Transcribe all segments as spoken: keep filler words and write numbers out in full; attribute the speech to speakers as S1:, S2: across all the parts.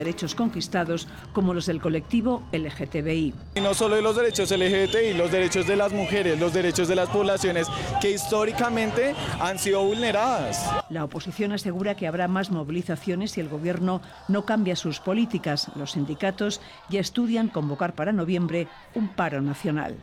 S1: derechos conquistados como los del colectivo L G T B I.
S2: Y no solo los derechos L G T B I, los derechos de las mujeres, los derechos de las poblaciones que históricamente han sido vulneradas.
S1: La oposición asegura que habrá más movilizaciones si el gobierno no cambia sus políticas. Los sindicatos ya estudian convocar para noviembre un paro nacional.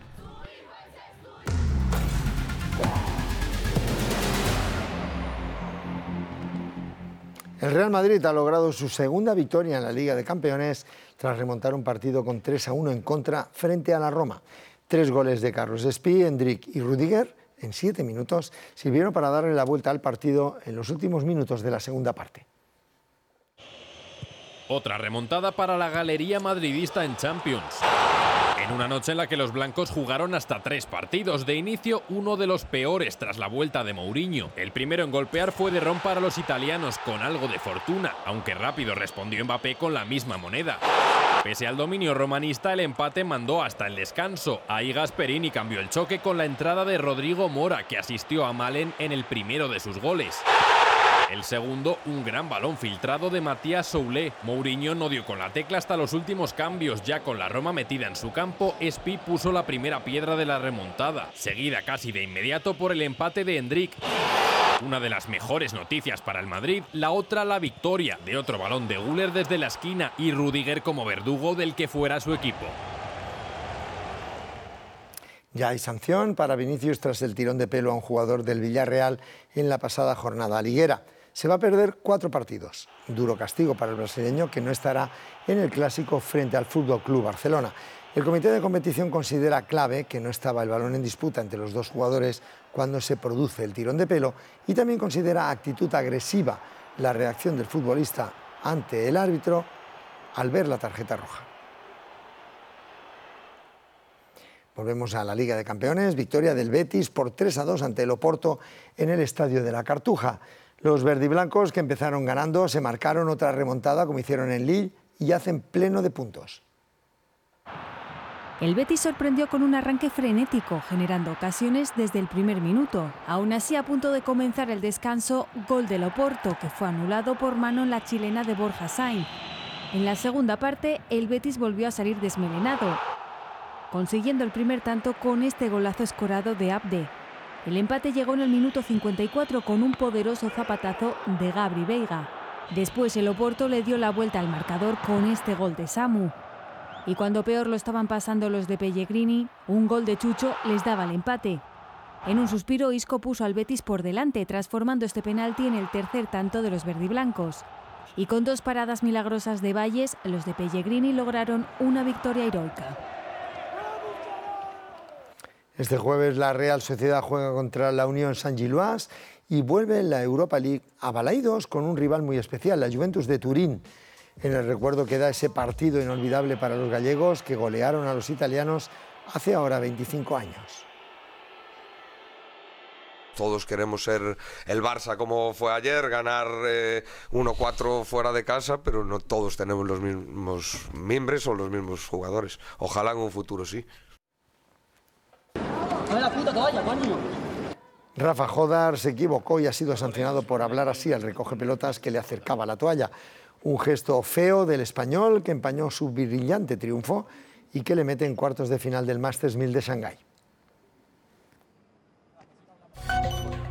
S3: El Real Madrid ha logrado su segunda victoria en la Liga de Campeones tras remontar un partido con tres a uno en contra frente a la Roma. Tres goles de Carlos Espí, Endrick y Rüdiger en siete minutos sirvieron para darle la vuelta al partido en los últimos minutos de la segunda parte.
S4: Otra remontada para la galería madridista en Champions. En una noche en la que los blancos jugaron hasta tres partidos. De inicio, uno de los peores tras la vuelta de Mourinho. El primero en golpear fue de Ron para los italianos, con algo de fortuna, aunque rápido respondió Mbappé con la misma moneda. Pese al dominio romanista, el empate mandó hasta el descanso. Ahí Gasperini cambió el choque con la entrada de Rodrigo Mora, que asistió a Malen en el primero de sus goles. El segundo, un gran balón filtrado de Matías Soulé. Mourinho no dio con la tecla hasta los últimos cambios. Ya con la Roma metida en su campo, Espí puso la primera piedra de la remontada, seguida casi de inmediato por el empate de Endrick. Una de las mejores noticias para el Madrid, la otra la victoria de otro balón de Güler desde la esquina y Rüdiger como verdugo del que fuera su equipo.
S3: Ya hay sanción para Vinicius tras el tirón de pelo a un jugador del Villarreal en la pasada jornada liguera. Se va a perder cuatro partidos. Duro castigo para el brasileño, que no estará en el clásico frente al F C Barcelona. El comité de competición considera clave que no estaba el balón en disputa entre los dos jugadores cuando se produce el tirón de pelo y también considera actitud agresiva la reacción del futbolista ante el árbitro al ver la tarjeta roja. Volvemos a la Liga de Campeones, victoria del Betis por tres a dos ante el Oporto en el Estadio de la Cartuja. Los verdiblancos, que empezaron ganando, se marcaron otra remontada como hicieron en Lille y hacen pleno de puntos.
S5: El Betis sorprendió con un arranque frenético, generando ocasiones desde el primer minuto. Aún así, a punto de comenzar el descanso, gol del Oporto, que fue anulado por mano en la chilena de Borja Sainz. En la segunda parte, el Betis volvió a salir desmelenado, consiguiendo el primer tanto con este golazo escorado de Abde. El empate llegó en el minuto cincuenta y cuatro con un poderoso zapatazo de Gabri Veiga. Después el Oporto le dio la vuelta al marcador con este gol de Samu. Y cuando peor lo estaban pasando los de Pellegrini, un gol de Chucho les daba el empate. En un suspiro, Isco puso al Betis por delante, transformando este penalti en el tercer tanto de los verdiblancos. Y con dos paradas milagrosas de Valles, los de Pellegrini lograron una victoria heroica.
S3: Este jueves la Real Sociedad juega contra la Unión Saint-Gilloise y vuelve en la Europa League a Balaidos con un rival muy especial, la Juventus de Turín. En el recuerdo queda ese partido inolvidable para los gallegos que golearon a los italianos hace ahora veinticinco años.
S6: Todos queremos ser el Barça como fue ayer, ganar eh, uno cuatro fuera de casa, pero no todos tenemos los mismos mimbres o los mismos jugadores. Ojalá en un futuro sí.
S3: Rafa Jodar se equivocó y ha sido sancionado por hablar así al recoge pelotas que le acercaba la toalla. Un gesto feo del español que empañó su brillante triunfo y que le mete en cuartos de final del Masters mil de Shanghái.